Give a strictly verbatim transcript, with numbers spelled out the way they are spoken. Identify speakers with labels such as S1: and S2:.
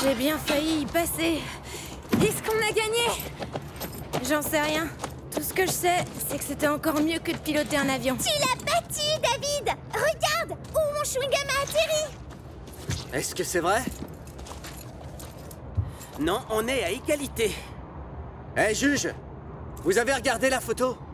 S1: J'ai bien failli y passer. Est-ce qu'on a gagné? J'en sais rien. Tout ce que je sais, c'est que c'était encore mieux que de piloter un avion.
S2: Tu l'as battu, David! Regarde où mon chewing-gum a atterri!
S3: Est-ce que c'est vrai? Non, on est à égalité. Eh, juge! Vous avez regardé la photo?